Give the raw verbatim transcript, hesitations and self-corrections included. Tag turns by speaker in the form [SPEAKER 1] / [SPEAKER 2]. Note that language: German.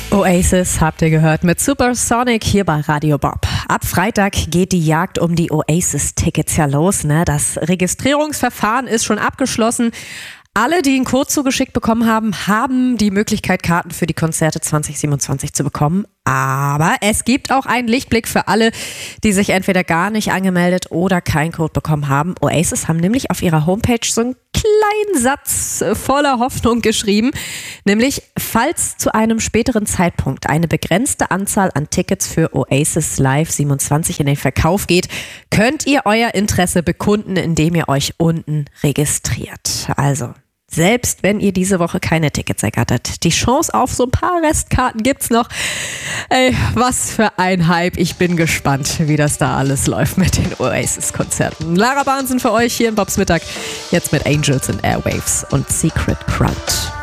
[SPEAKER 1] Oasis habt ihr gehört mit Supersonic hier bei Radio Bob. Ab Freitag geht die Jagd um die Oasis-Tickets ja los, ne? Das Registrierungsverfahren ist schon abgeschlossen. Alle, die einen Code zugeschickt bekommen haben, haben die Möglichkeit, Karten für die Konzerte zwanzig siebenundzwanzig zu bekommen. Aber es gibt auch einen Lichtblick für alle, die sich entweder gar nicht angemeldet oder keinen Code bekommen haben. Oasis haben nämlich auf ihrer Homepage so einen kleinen Satz voller Hoffnung geschrieben. Nämlich, falls zu einem späteren Zeitpunkt eine begrenzte Anzahl an Tickets für Oasis Live siebenundzwanzig in den Verkauf geht, könnt ihr euer Interesse bekunden, indem ihr euch unten registriert. Also, selbst wenn ihr diese Woche keine Tickets ergattert, die Chance auf so ein paar Restkarten gibt's noch. Ey, was für ein Hype. Ich bin gespannt, wie das da alles läuft mit den Oasis-Konzerten. Lara Barnsen für euch hier in Bobs Mittag. Jetzt mit Angels and Airwaves und Secret Crowd.